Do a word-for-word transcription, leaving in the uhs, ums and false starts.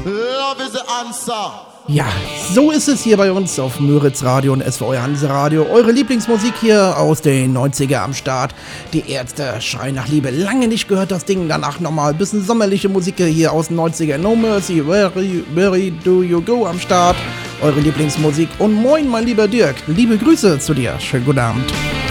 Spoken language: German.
Love is the answer. Ja, so ist es hier bei uns auf Müritz Radio und S V R Hanse Radio. Eure Lieblingsmusik hier aus den neunziger am Start. Die Ärzte schreien nach Liebe. Lange nicht gehört das Ding. Danach nochmal ein bisschen sommerliche Musik hier aus den neunziger. No Mercy, where, where do you go am Start. Eure Lieblingsmusik. Und moin, mein lieber Dirk. Liebe Grüße zu dir. Schönen guten Abend.